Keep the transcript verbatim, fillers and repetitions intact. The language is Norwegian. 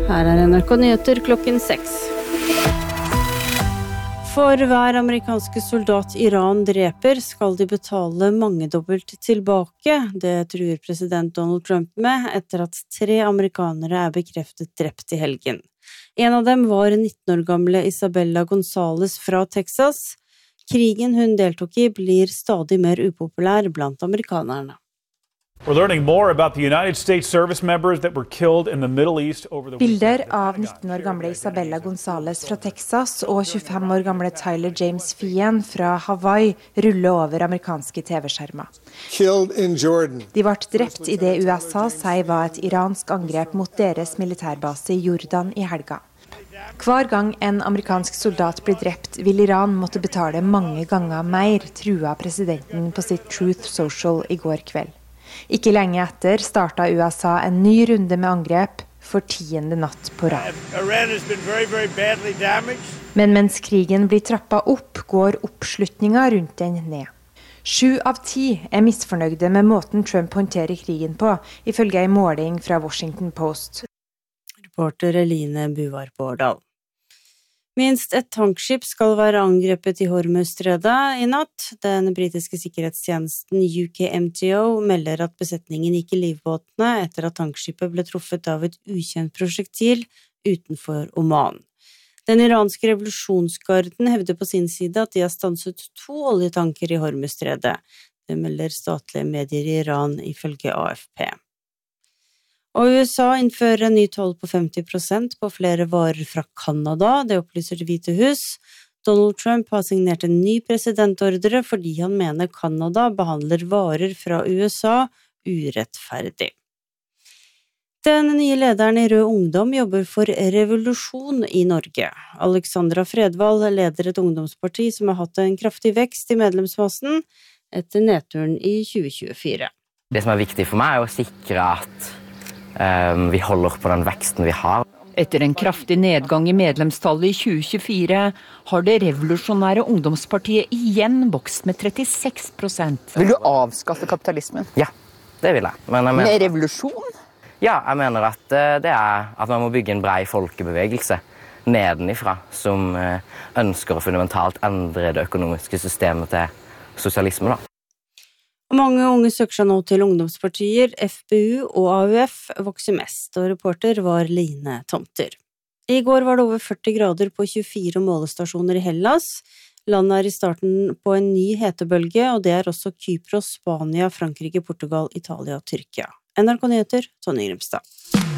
Her er N R K Nyheter klokken seks. For hver amerikanske soldat Iran dreper, skal de betale mangedobbelt tilbake. Det truer president Donald Trump med, etter at tre amerikanere er bekreftet drept i helgen. En av dem var nitten år gamle Isabella Gonzales fra Texas. Krigen hun deltok i blir stadig mer upopulær blant amerikanerne. We're learning more about the United States service members that were killed in the Middle East over the Bilder av nitten år gamle Isabella Gonzales fra Texas og tjuefem år gamle Tyler James Fien fra Hawaii ruller over amerikanske T V-skjermer. De ble drept i det U S A sier var et iransk angrep mot deres militærbase i Jordan i helga. Hver gang en amerikansk soldat blir drept, vil Iran måtte betale mange ganger mer, trua presidenten på sitt Truth Social i går kveld. Ikke lenge etter startet U S A en ny runde med angrep for tiende natt på rad. Men mens krigen blir trappet opp, går oppslutningen rundt den ned. Sju av ti er misfornøyde med måten Trump håndterer krigen på, ifølge en måling fra Washington Post. Reporter Eline Buvar Bårdal. Minst et tankskip skal være angrepet i Hormuzstredet i natt. Den britiske sikkerhetstjenesten U K M T O melder at besetningen gikk i livbåtene etter at tankskipet ble truffet av et ukjent prosjektil utenfor Oman. Den iranske revolusjonsgarden hevder på sin side at de har stanset to oljetanker i Hormuzstredet. Det melder statlige medier i Iran ifølge A F P. Og U S A innfører en ny toll på femti prosent på flere varer fra Kanada, det opplyser Det hvite hus. Donald Trump har signert en ny presidentordre fordi han mener Kanada behandler varer fra U S A urettferdig. Den nye lederen i Rød Ungdom jobber for revolusjon i Norge. Alexandra Fredvall leder et ungdomsparti som har hatt en kraftig vekst i medlemsmassen etter nedturen i tjue tjuefire. Det som er viktig for meg er å sikre at um, vi holder på den veksten vi har. Etter en kraftig nedgang i medlemstallet i tjue tjuefire har det revolusjonære ungdomspartiet igjen vokst med trettiseks prosent. Vil du avskaffe kapitalismen? Ja, det vil jeg. Men jeg mener, med revolusjon? Ja, jeg mener at det er at man må bygge en brei folkebevegelse nedenifra som ønsker å fundamentalt endre det økonomiske systemet til sosialisme, da. Og mange unge søker seg nå til ungdomspartier, F P U og A U F vokser mest, og reporter var Line Tomter. I går var det over førti grader på tjuefire målestasjoner i Hellas. Landet er i starten på en ny hetebølge, og det er også Kypros, Spania, Frankrike, Portugal, Italia og Tyrkia. N R K Nyheter, Tonje Grimstad.